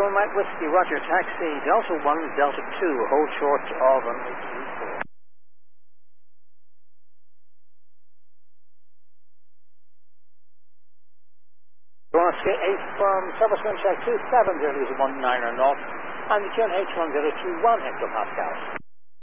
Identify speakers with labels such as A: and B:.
A: Mike Whiskey, Roger, taxi, Delta 1, Delta 2, hold short of an 834. Gorski 8 from Serviceman check 270, 19 or north, and the QNH 1021 hectopascals.